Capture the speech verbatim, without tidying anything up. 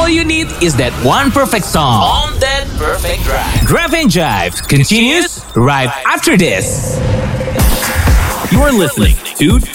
All you need is that one perfect song on that perfect drive. Drive and Jive continues right after this. You are listening to